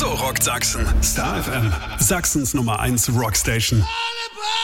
So rockt Sachsen. Star FM, Sachsens Nummer 1 Rockstation.